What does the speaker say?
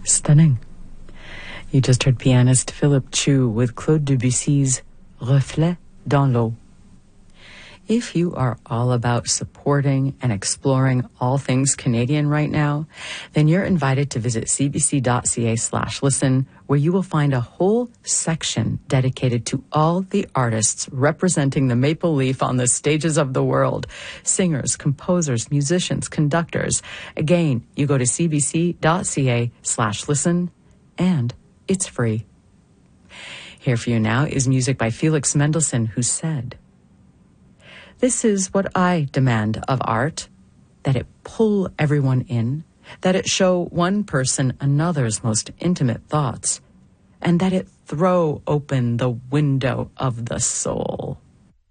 Stunning. You just heard pianist Philip Chu with Claude Debussy's Reflet dans l'eau. If you are all about supporting and exploring all things Canadian right now, then you're invited to visit cbc.ca/listen, where you will find a whole section dedicated to all the artists representing the maple leaf on the stages of the world. Singers, composers, musicians, conductors. Again, you go to cbc.ca/listen, and it's free. Here for you now is music by Felix Mendelssohn, who said, "This is what I demand of art, that it pull everyone in, that it show one person another's most intimate thoughts, and that it throw open the window of the soul."